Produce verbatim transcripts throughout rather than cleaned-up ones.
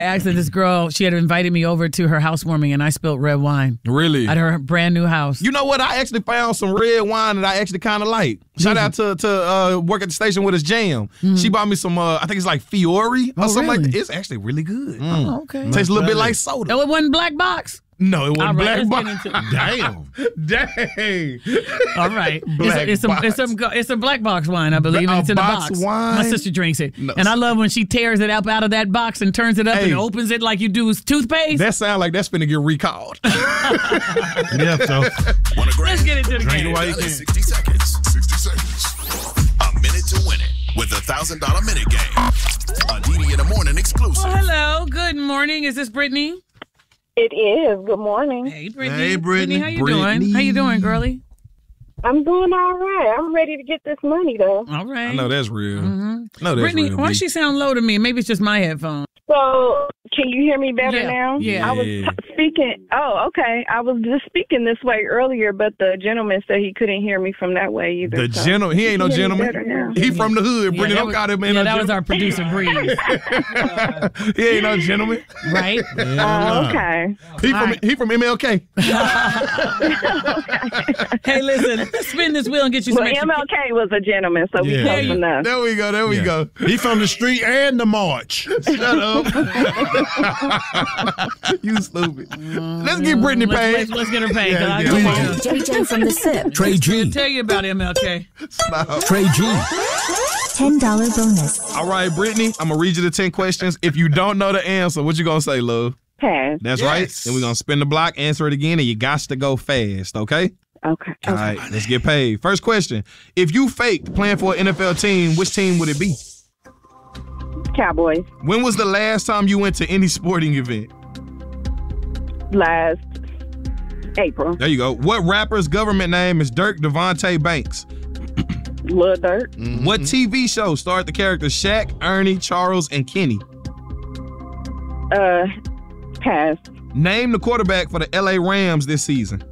Actually, this girl, she had invited me over to her housewarming, and I spilled red wine. Really? At her brand new house. You know what? I actually found some red wine that I actually kind of like. Shout out to to uh, work at the station with us, Jam. Mm-hmm. She bought me some, uh, I think it's like Fiore or oh, something really? like that. It's actually really good. Mm. Oh, okay. Tastes a little bit like soda. Oh, it wasn't black box? No, it wasn't right, black box. Damn. Dang. All right. Black it's, a, box. it's, a, it's, a, it's a black box wine, I believe. A And it's in box a box. wine? My sister drinks it. No. And I love when she tears it up out of that box and turns it up Hey. and opens it like you do with toothpaste. That sounds like that's finna get recalled. Yeah, so. Let's get into the Drink game. it while you can. sixty seconds. sixty seconds. A minute to win it with a one thousand dollars minute game. A Didi in the Morning exclusive. Well, hello. Good morning. Is this Brittany? It is. Good morning. Hey, Brittany. Hey, Brittany. How you Brittany. doing? How you doing, girlie? I'm doing all right. I'm ready to get this money, though. All right. I know that's real. Mm-hmm. I know that's Brittany, real. why B. does she sound low to me? Maybe it's just my headphones. So, can you hear me better Yeah, now? yeah. I was Yeah. t- speaking. Oh, okay. I was just speaking this way earlier, but the gentleman said he couldn't hear me from that way either. The so. gentleman, he ain't no You hear me better gentleman. now. He from the hood. Brittany, that don't was, call that man yeah, no that was gentleman. our producer, Breeze. He ain't no gentleman. Right? Oh, okay. He from right. he from M L K. Hey, listen, let's spin this wheel and get you some Well, extra. M L K was a gentleman, so we Yeah. close There you- enough. There we go. There we Yeah. go. He from the street and the march. Shut up. You stupid. Let's get Brittany Let's, paid. let's, let's get her paid. Yeah, I- yeah. come on. J J from the SIP. Trey G. Tell you about M L K. Trey G. ten dollars bonus. All right, Brittany, I'm going to read you the ten questions. If you don't know the answer, what you going to say, love? Pass. That's Yes. right. Then we're going to spin the block, answer it again, and you got to go fast, okay? Okay. All right, let's get paid. First question. If you faked playing for an N F L team, which team would it be? Cowboys. When was the last time you went to any sporting event? Last April. There you go. What rapper's government name is Dirk Devontae Banks? Lil Dirt. What T V show starred the characters Shaq, Ernie, Charles, and Kenny? Uh, pass. Name the quarterback for the L A Rams this season.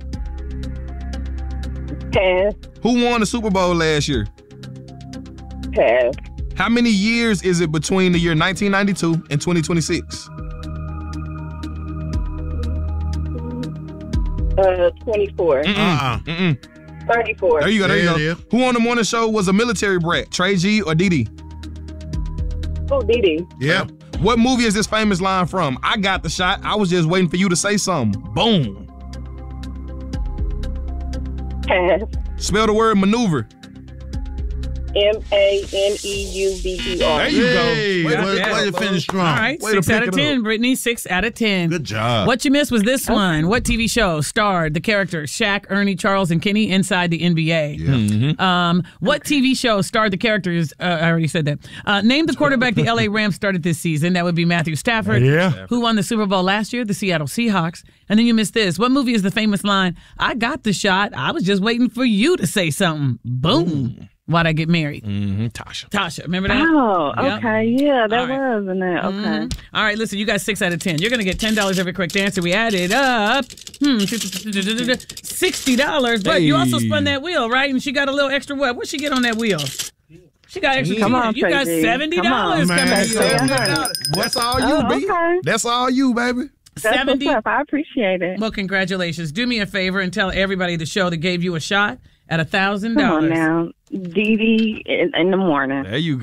Pass. Who won the Super Bowl last year? Pass. How many years is it between the year nineteen ninety-two and twenty twenty-six? Uh, twenty-four. Uh-uh. Mm-mm. thirty-four. There you go. There, There you it go. is. Who on the morning show was a military brat? Trey G or Didi? Oh, Didi. Yeah. What movie is this famous line from? I got the shot. I was just waiting for you to say something. Boom. Pass. Spell the word maneuver. M A N E U V E R. There you Hey, go. Way to, way, yeah. way to finish strong. All right, Way to six out pick of it ten, up. Brittany. Six out of ten. Good job. What you missed was this one. What T V show starred the characters Shaq, Ernie, Charles, and Kenny inside the N B A? Yeah. Um, what T V show starred the characters? Uh, I already said that. Uh, name the quarterback the L A Rams started this season. That would be Matthew Stafford. Yeah. Who won the Super Bowl last year? The Seattle Seahawks. And then you missed this. What movie is the famous line? I got the shot. I was just waiting for you to say something. Boom. Why'd I get married? Mm-hmm. Tasha. Tasha, remember that? Oh, Yep. okay. Yeah, that All right. was in that. Okay. Mhm. All right, listen, you got six out of ten. You're going to get ten dollars every correct answer. We added up hmm, sixty dollars, but you also Hey. spun that wheel, right? And she got a little extra what? What'd she get on that wheel? She got extra. Come on, you got Tracy. seventy Come dollars on, coming man. to you. seventy dollars. That's all you, Oh, baby. okay. That's all you, baby. That's seventy. what's up. I appreciate it. Well, congratulations. Do me a favor and tell everybody the show that gave you a shot at a thousand Come on dollars. now. Dee Dee in, in the morning. There you go.